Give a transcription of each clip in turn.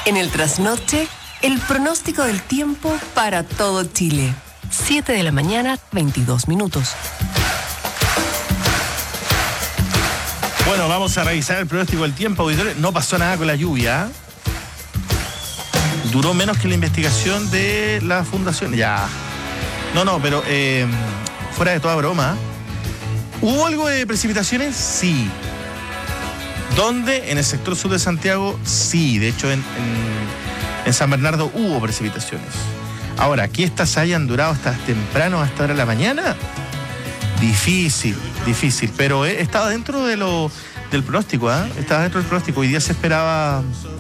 En el trasnoche, el pronóstico del tiempo para todo Chile. 7 de la mañana, 22 minutos. Bueno, vamos a revisar el pronóstico del tiempo, auditores. No pasó nada con la lluvia. Duró menos que la investigación de la fundación. Ya. No, pero fuera de toda broma. ¿Hubo algo de precipitaciones? Sí. ¿Dónde? En el sector sur de Santiago, sí. De hecho, en San Bernardo hubo precipitaciones. Ahora, que estas hayan durado hasta temprano, hasta ahora de la mañana, difícil. Pero estaba dentro del pronóstico, ¿eh? Estaba dentro del pronóstico. Hoy día se esperaba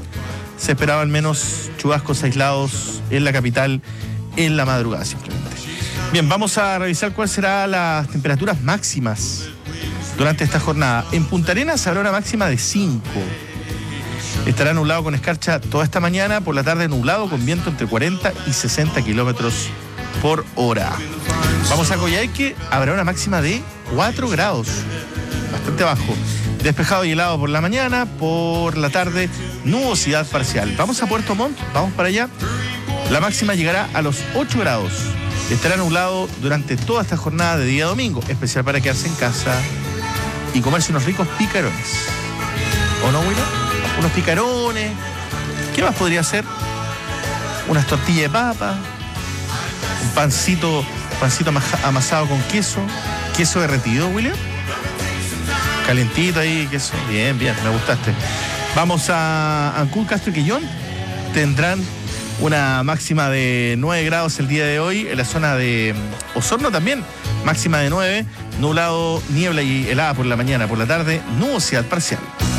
al menos chubascos aislados en la capital en la madrugada, simplemente. Bien, vamos a revisar cuáles serán las temperaturas máximas durante esta jornada. En Punta Arenas habrá una máxima de 5. Estará nublado con escarcha toda esta mañana, por la tarde nublado con viento entre 40 y 60 kilómetros por hora. Vamos a Coyhaique, habrá una máxima de 4 grados, bastante bajo. Despejado y helado por la mañana, por la tarde nubosidad parcial. Vamos a Puerto Montt, vamos para allá. La máxima llegará a los 8 grados. Estará nublado durante toda esta jornada de día domingo, especial para quedarse en casa y comerse unos ricos picarones. ¿O no, Willow? Unos picarones. ¿Qué más podría ser? Unas tortillas de papa, un pancito amasado con queso derretido, William. Calentito ahí, queso. Bien, me gustaste. Vamos a Ancud, Castro y Quillón. Tendrán una máxima de 9 grados el día de hoy. En la zona de Osorno también, máxima de 9. Nublado, niebla y helada por la mañana. Por la tarde, nubosidad parcial.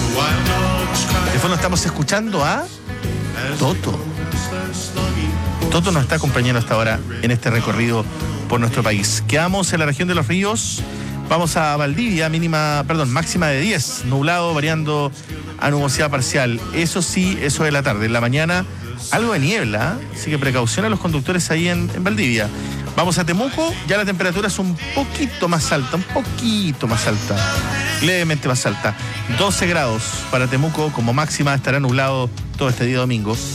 De fondo estamos escuchando a Toto. Toto nos está acompañando hasta ahora en este recorrido por nuestro país. Quedamos en la región de Los Ríos. Vamos a Valdivia, máxima de 10. Nublado, variando a nubosidad parcial. Eso sí, eso de la tarde. En la mañana, algo de niebla, ¿eh? Así que precaución a los conductores ahí en Valdivia. Vamos a Temuco, ya la temperatura es un poquito más alta, levemente más alta. 12 grados para Temuco, como máxima estará nublado todo este día domingo.